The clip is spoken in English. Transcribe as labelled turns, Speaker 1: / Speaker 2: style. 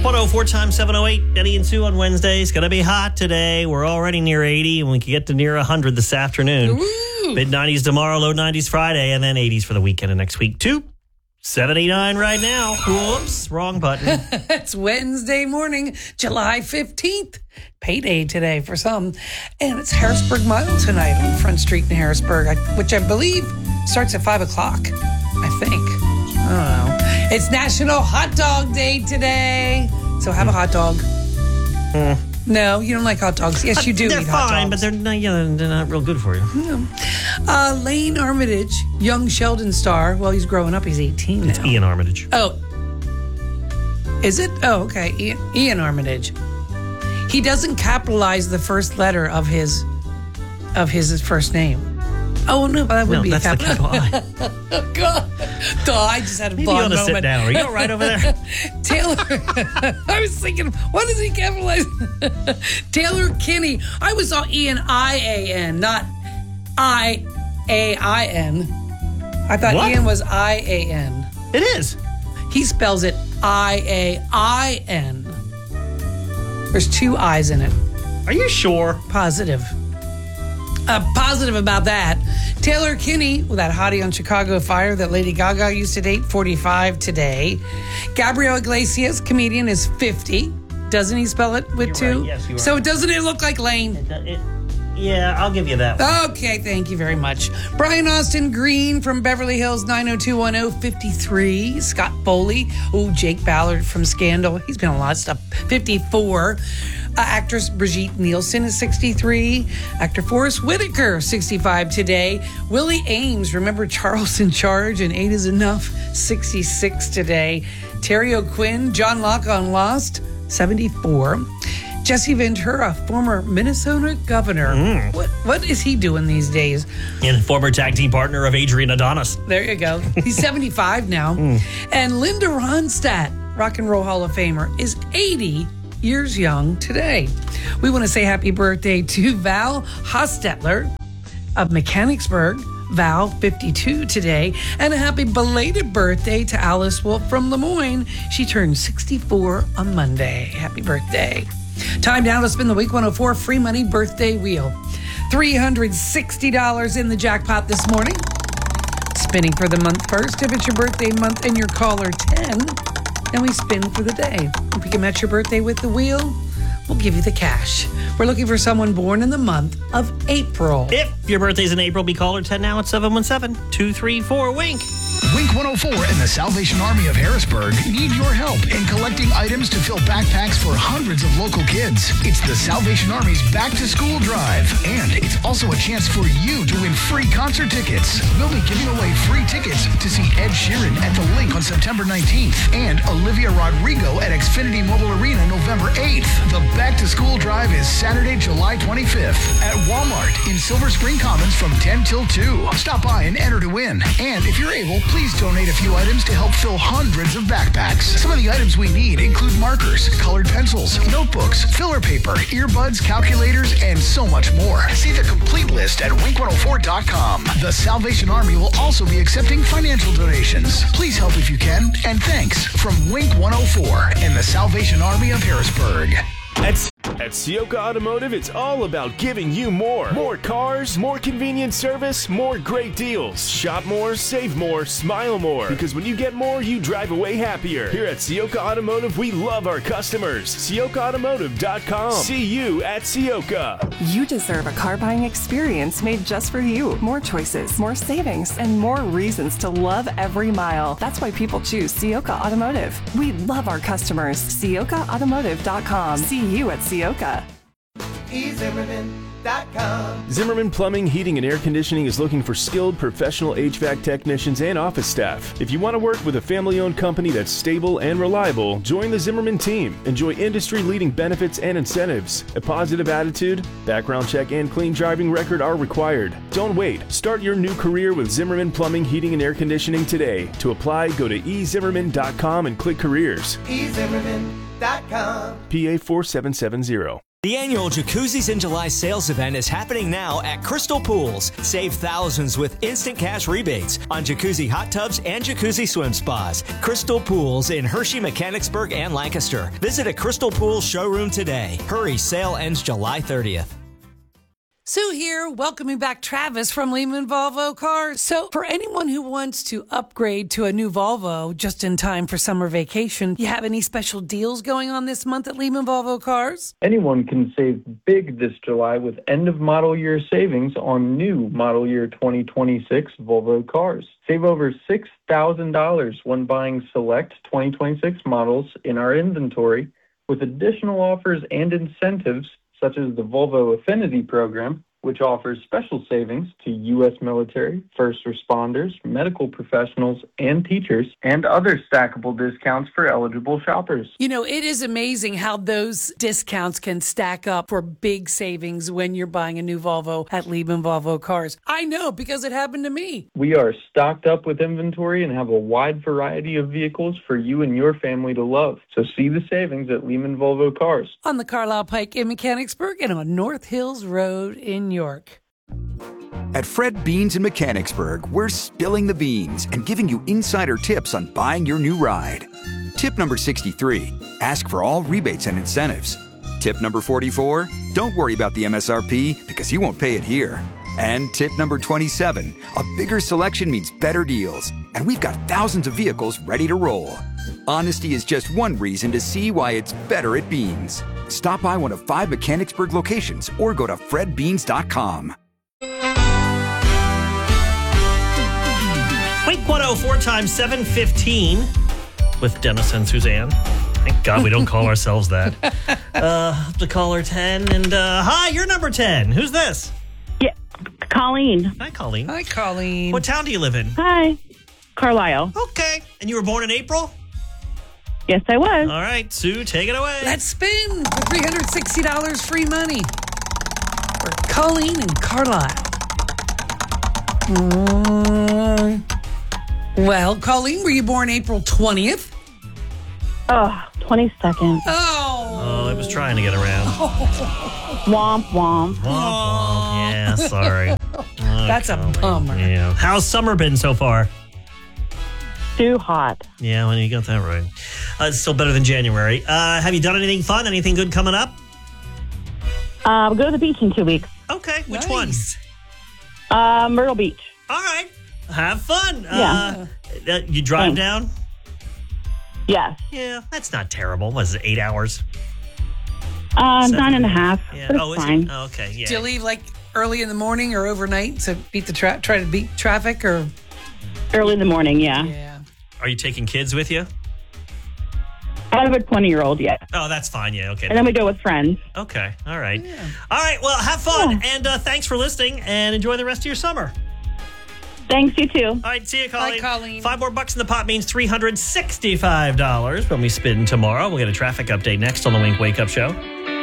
Speaker 1: 104 times 708. Denny and Sue on Wednesday. It's going to be hot today. We're already near 80, and we can get to near 100 this afternoon. Mid-90s tomorrow, low 90s Friday, and then 80s for the weekend and next week, too. 79 right now. Whoops, wrong button.
Speaker 2: It's Wednesday morning, July 15th. Payday today for some. And it's Harrisburg Mile tonight on Front Street in Harrisburg, which I believe starts at 5 o'clock, I think. I don't know. It's National Hot Dog Day today. So have a hot dog. No, you don't like hot dogs. Yes, you do.
Speaker 1: They're
Speaker 2: eat hot
Speaker 1: fine,
Speaker 2: dogs.
Speaker 1: but they're not real good for you.
Speaker 2: Lane Armitage, young Sheldon star. Well, he's growing up. He's 18 now.
Speaker 1: It's Ian Armitage.
Speaker 2: Oh. Is it? Oh, okay. Ian Armitage. He doesn't capitalize the first letter of his first name. Oh, no, that would be
Speaker 1: that's
Speaker 2: a
Speaker 1: the capital I.
Speaker 2: Oh, God. Duh, I just had a
Speaker 1: Maybe you
Speaker 2: blonde
Speaker 1: ought to
Speaker 2: moment.
Speaker 1: sit down. Are you all right over there?
Speaker 2: Taylor, I was thinking, what does he capitalize? Taylor Kinney. I was on Ian, not I-A-I-N. I thought
Speaker 1: What?
Speaker 2: Ian was I-A-N.
Speaker 1: It is.
Speaker 2: He spells it I-A-I-N. There's two I's in it.
Speaker 1: Are you sure?
Speaker 2: Positive. Positive about that. Taylor Kinney, with that hottie on Chicago Fire that Lady Gaga used to date, 45 today. Gabriel Iglesias, comedian, is 50. Doesn't he spell it with
Speaker 1: You're
Speaker 2: two?
Speaker 1: right. Yes, you are.
Speaker 2: So doesn't it look like Lane?
Speaker 1: Yeah, I'll give you that one.
Speaker 2: Okay, thank you very much. Brian Austin Green from Beverly Hills, 90210, 53. Scott Foley. Oh, Jake Ballard from Scandal. He's been on a lot of stuff. 54. Actress Brigitte Nielsen is 63. Actor Forrest Whitaker, 65 today. Willie Ames, remember Charles in Charge and 8 is Enough, 66 today. Terry O'Quinn, John Locke on Lost, 74. Jesse Ventura, former Minnesota governor. What is he doing these days?
Speaker 1: And former tag team partner of Adrian Adonis.
Speaker 2: There you go. He's 75 now. And Linda Ronstadt, Rock and Roll Hall of Famer, is 80 years young today. We want to say happy birthday to Val Hostetler of Mechanicsburg. Val, 52 today. And a happy belated birthday to Alice Wolf from Lemoyne. She turned 64 on Monday. Happy birthday. Time now to spin the Week 104 free money birthday wheel. $360 in the jackpot this morning. Spinning for the month first. If it's your birthday month and you're caller 10, then we spin for the day. If we can match your birthday with the wheel, we'll give you the cash. We're looking for someone born in the month of April.
Speaker 1: If your birthday's in April, be caller 10 now at 717-234-WINK.
Speaker 3: Wink 104 and the Salvation Army of Harrisburg need your help in collecting items to fill backpacks for hundreds of local kids. It's the Salvation Army's Back to School Drive, and it's also a chance for you to win free concert tickets. We'll be giving away free tickets to see Ed Sheeran at the Link on September 19th and Olivia Rodrigo at Xfinity Mobile Arena November 8th. The Back to School Drive is Saturday, July 25th at Walmart in Silver Spring Commons from 10 till 2. Stop by and enter to win. And if you're able, please donate a few items to help fill hundreds of backpacks. Some of the items we need include markers, colored pencils, notebooks, filler paper, earbuds, calculators, and so much more. See the complete list at wink104.com. The Salvation Army will also be accepting financial donations. Please help if you can, and thanks from Wink 104 and the Salvation Army of Harrisburg.
Speaker 4: At Sioka Automotive, it's all about giving you more. More cars, more convenient service, more great deals. Shop more, save more, smile more. Because when you get more, you drive away happier. Here at Sioka Automotive, we love our customers. SiokaAutomotive.com. See you at Sioka.
Speaker 5: You deserve a car buying experience made just for you. More choices, more savings, and more reasons to love every mile. That's why people choose Sioka Automotive. We love our customers. SiokaAutomotive.com. See you at Sioka.
Speaker 4: Zimmerman Plumbing, Heating, and Air Conditioning is looking for skilled professional HVAC technicians and office staff. If you want to work with a family-owned company that's stable and reliable, join the Zimmerman team. Enjoy industry-leading benefits and incentives. A positive attitude, background check, and clean driving record are required. Don't wait. Start your new career with Zimmerman Plumbing, Heating, and Air Conditioning today. To apply, go to ezimmerman.com and click Careers.
Speaker 6: ezimmerman.com.
Speaker 4: PA 4770.
Speaker 6: The annual Jacuzzis in July sales event is happening now at Crystal Pools. Save thousands with instant cash rebates on jacuzzi hot tubs and jacuzzi swim spas. Crystal Pools in Hershey, Mechanicsburg, and Lancaster. Visit a Crystal Pools showroom today. Hurry, sale ends July 30th.
Speaker 2: Sue here, welcoming back Travis from Lehman Volvo Cars. So for anyone who wants to upgrade to a new Volvo just in time for summer vacation, you have any special deals going on this month at Lehman Volvo Cars?
Speaker 7: Anyone can save big this July with end-of-model year savings on new model year 2026 Volvo cars. Save over $6,000 when buying select 2026 models in our inventory with additional offers and incentives such as the Volvo Affinity Program, which offers special savings to U.S. military, first responders, medical professionals, and teachers, and other stackable discounts for eligible shoppers.
Speaker 2: You know, it is amazing how those discounts can stack up for big savings when you're buying a new Volvo at Lehman Volvo Cars. I know because it happened to me.
Speaker 7: We are stocked up with inventory and have a wide variety of vehicles for you and your family to love. So see the savings at Lehman Volvo Cars.
Speaker 2: On the Carlisle Pike in Mechanicsburg and on North Hills Road in York.
Speaker 8: At Fred Beans in Mechanicsburg, we're spilling the beans and giving you insider tips on buying your new ride. Tip number 63, ask for all rebates and incentives. Tip number 44, don't worry about the MSRP because you won't pay it here. And tip number 27, a bigger selection means better deals. And we've got thousands of vehicles ready to roll. Honesty is just one reason to see why it's better at Beans. Stop by one of 5 Mechanicsburg locations or go to fredbeans.com.
Speaker 1: Wake 104 times 7:15 with Dennis and Suzanne. Thank God we don't call ourselves that. To caller 10. And hi, you're number 10. Who's this?
Speaker 9: Yeah, Colleen.
Speaker 1: Hi, Colleen.
Speaker 2: Hi, Colleen.
Speaker 1: What town do you live in?
Speaker 9: Hi. Carlisle.
Speaker 1: Okay. And you were born in April?
Speaker 9: Yes, I was.
Speaker 1: All right, Sue, take it away.
Speaker 2: Let's spin for $360 free money for Colleen and Carlisle. Well, Colleen, were you born April 20th?
Speaker 9: Oh, 22nd.
Speaker 1: Oh, it was trying to get around.
Speaker 9: Womp, womp.
Speaker 1: Womp, womp. Yeah, sorry.
Speaker 2: That's a bummer.
Speaker 1: Yeah. How's summer been so far?
Speaker 9: Too hot.
Speaker 1: Yeah, well, you got that right. It's still better than January. Have you done anything fun? Anything good coming up?
Speaker 9: We'll go to the beach in 2 weeks.
Speaker 1: Okay, which
Speaker 2: Nice.
Speaker 1: one?
Speaker 9: Myrtle Beach.
Speaker 1: All right, have fun.
Speaker 9: Yeah.
Speaker 1: You drive
Speaker 9: Thanks.
Speaker 1: down?
Speaker 9: Yes.
Speaker 1: Yeah, that's not terrible. Was it 8 hours?
Speaker 9: 9.5.
Speaker 1: Yeah.
Speaker 9: But it's
Speaker 1: Oh, is
Speaker 9: fine.
Speaker 1: it? Oh, okay. Yeah.
Speaker 2: Do you leave like early in the morning or overnight to beat the try to beat traffic or?
Speaker 9: Early in the morning, yeah.
Speaker 2: Yeah.
Speaker 1: Are you taking kids with you?
Speaker 9: I have a 20-year-old yet.
Speaker 1: Oh, that's fine. Yeah. Okay.
Speaker 9: And then we go with friends.
Speaker 1: Okay. All right. All right. Well, have fun. And thanks for listening and enjoy the rest of your summer.
Speaker 9: Thanks, you too.
Speaker 1: All right. See you, Colleen.
Speaker 2: Bye, Colleen.
Speaker 1: $5 more in the pot means $365 when we spin tomorrow. We'll get a traffic update next on the Wink Wake Up Show.